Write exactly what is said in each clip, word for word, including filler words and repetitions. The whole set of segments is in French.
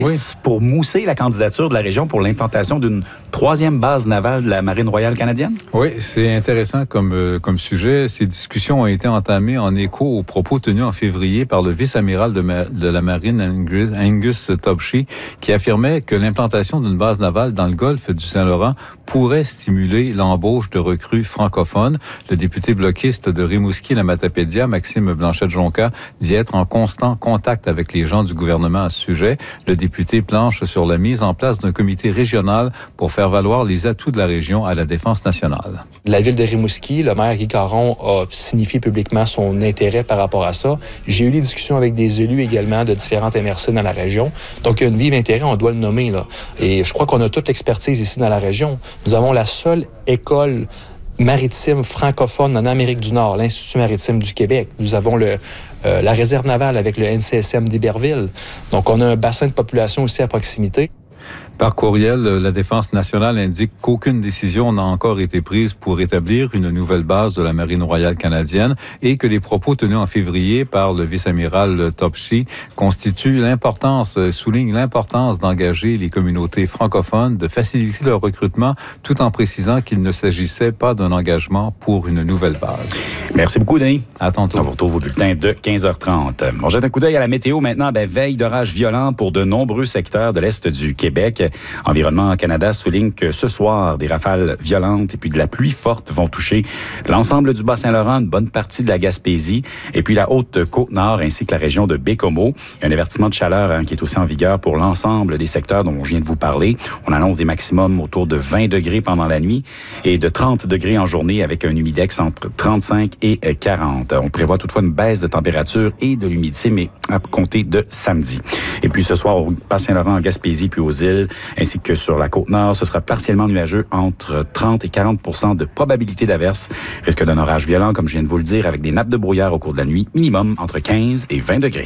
Oui. Pour mousser la candidature de la région pour l'implantation d'une troisième base navale de la Marine royale canadienne? Oui, c'est intéressant comme, euh, comme sujet. Ces discussions ont été entamées en écho aux propos tenus en février par le vice-amiral de, ma- de la Marine, Angus, Angus Topshee, qui affirmait que l'implantation d'une base navale dans le golfe du Saint-Laurent pourrait stimuler l'embauche de recrues francophones. Le député bloquiste de Rimouski-la-Matapédia, Maxime Blanchette-Jonca, dit être en constant contact avec les gens du gouvernement à ce sujet. Le député planche sur la mise en place d'un comité régional pour faire valoir les atouts de la région à la défense nationale. La ville de Rimouski, le maire Guy Caron a signifié publiquement son intérêt par rapport à ça. J'ai eu des discussions avec des élus également de différentes M R C dans la région. Donc, il y a une vive intérêt, on doit le nommer, là. Et je crois qu'on a toute l'expertise ici dans la région. Nous avons la seule école maritime francophone en Amérique du Nord, l'Institut maritime du Québec. Nous avons le, euh, la réserve navale avec le N C S M d'Iberville. Donc, on a un bassin de population aussi à proximité. Par courriel, la Défense nationale indique qu'aucune décision n'a encore été prise pour établir une nouvelle base de la Marine royale canadienne et que les propos tenus en février par le vice-amiral Topshee constituent l'importance, soulignent l'importance d'engager les communautés francophones, de faciliter leur recrutement, tout en précisant qu'il ne s'agissait pas d'un engagement pour une nouvelle base. Merci beaucoup, Denis. À tantôt. On vous retrouve au bulletin de quinze heures trente. On jette un coup d'œil à la météo maintenant. Ben, veille d'orage violent pour de nombreux secteurs de l'Est du Québec. Environnement Canada souligne que ce soir, des rafales violentes et puis de la pluie forte vont toucher l'ensemble du Bas-Saint-Laurent, une bonne partie de la Gaspésie et puis la Haute-Côte-Nord ainsi que la région de Baie-Comeau. Il y a un avertissement de chaleur hein, qui est aussi en vigueur pour l'ensemble des secteurs dont je viens de vous parler. On annonce des maximums autour de vingt degrés pendant la nuit et de trente degrés en journée avec un humidex entre trente-cinq et quarante. On prévoit toutefois une baisse de température et de l'humidité, mais à compter de samedi. Et puis ce soir, au Bas-Saint-Laurent, en Gaspésie puis aux îles, ainsi que sur la Côte-Nord, ce sera partiellement nuageux entre trente et quarante pour cent de probabilité d'averse. Risque d'un orage violent, comme je viens de vous le dire, avec des nappes de brouillard au cours de la nuit, minimum entre quinze et vingt degrés.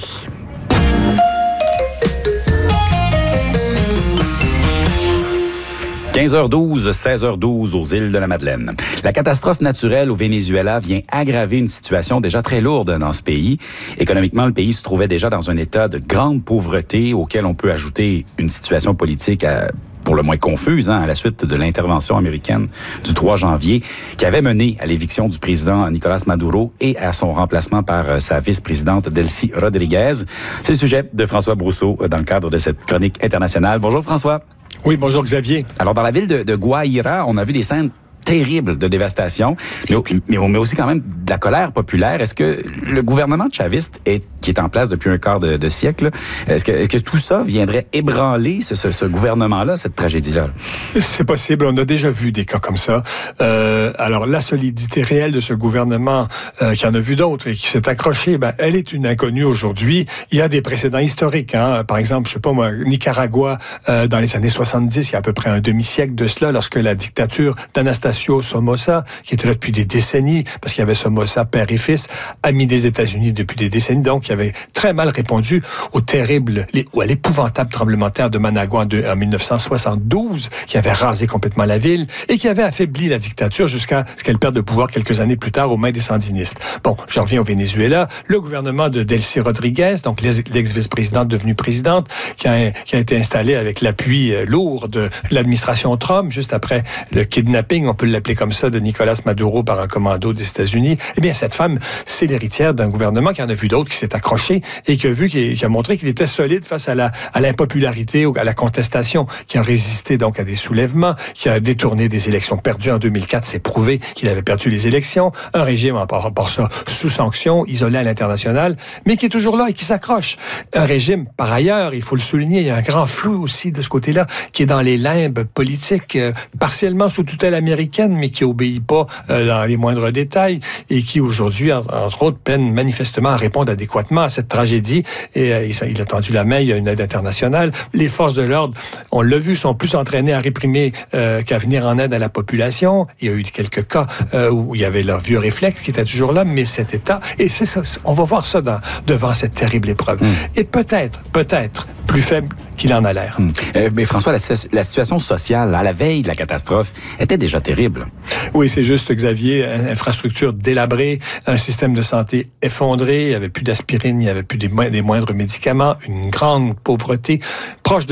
quinze heures douze, seize heures douze aux îles de la Madeleine. La catastrophe naturelle au Venezuela vient aggraver une situation déjà très lourde dans ce pays. Économiquement, le pays se trouvait déjà dans un état de grande pauvreté auquel on peut ajouter une situation politique à pour le moins confuse, hein, à la suite de l'intervention américaine du trois janvier, qui avait mené à l'éviction du président Nicolas Maduro et à son remplacement par euh, sa vice-présidente Delcy Rodriguez. C'est le sujet de François Brousseau euh, dans le cadre de cette chronique internationale. Bonjour François. Oui, bonjour Xavier. Alors, dans la ville de, de Guaira, on a vu des scènes terribles de dévastation, mais, mais, mais aussi quand même de la colère populaire. Est-ce que le gouvernement chaviste, est, qui est en place depuis un quart de, de siècle, est-ce que, est-ce que tout ça viendrait ébranler ce, ce, ce gouvernement-là, cette tragédie-là? C'est possible. On a déjà vu des cas comme ça. Euh, alors, la solidité réelle de ce gouvernement, euh, qui en a vu d'autres et qui s'est accroché, ben, elle est une inconnue aujourd'hui. Il y a des précédents historiques. Hein. Par exemple, je sais pas moi, Nicaragua, euh, dans les années soixante-dix, il y a à peu près un demi-siècle de cela, lorsque la dictature d'Anastasio Somoza, qui était là depuis des décennies, parce qu'il y avait Somoza, père et fils, ami des États-Unis depuis des décennies, donc qui avait très mal répondu au terrible, ou à l'épouvantable tremblement de terre de Managua de, en dix-neuf cent soixante-douze, qui avait rasé complètement la ville et qui avait affaibli la dictature jusqu'à ce qu'elle perde le pouvoir quelques années plus tard aux mains des sandinistes. Bon, j'en reviens au Venezuela. Le gouvernement de Delcy Rodriguez, donc l'ex-vice-présidente devenue présidente, qui a, qui a été installée avec l'appui lourd de l'administration Trump, juste après le kidnapping, on peut l'appeler comme ça, de Nicolas Maduro par un commando des États-Unis. Eh bien, cette femme, c'est l'héritière d'un gouvernement qui en a vu d'autres, qui s'est accroché et qui a vu, qui, qui a montré qu'il était solide face à la, à l'impopularité ou à la contestation, qui a résisté donc à des soulèvements, qui a détourné des élections perdues en deux mille quatre. C'est prouvé qu'il avait perdu les élections. Un régime, en part, par ça, sous sanction, isolé à l'international, mais qui est toujours là et qui s'accroche. Un régime, par ailleurs, il faut le souligner, il y a un grand flou aussi de ce côté-là, qui est dans les limbes politiques, euh, partiellement sous tutelle américaine, mais qui obéit pas euh, dans les moindres détails et qui aujourd'hui, en, entre autres, peine manifestement à répondre adéquatement à cette tragédie. Et euh, il, il a tendu la main, il y a une aide internationale. Les forces de l'ordre, on l'a vu, sont plus entraînées à réprimer euh, qu'à venir en aide à la population. Il y a eu quelques cas euh, où il y avait leur vieux réflexe qui était toujours là, mais cet état, et c'est ça, on va voir ça dans, devant cette terrible épreuve. Mmh. Et peut-être, peut-être, plus faible qu'il en a l'air. Mmh. Euh, mais François, la, la situation sociale, à la veille de la catastrophe, était déjà terrible. Oui, c'est juste, Xavier. Infrastructure délabrée, un système de santé effondré, il n'y avait plus d'aspirine, il n'y avait plus des, mo- des moindres médicaments, une grande pauvreté, proche de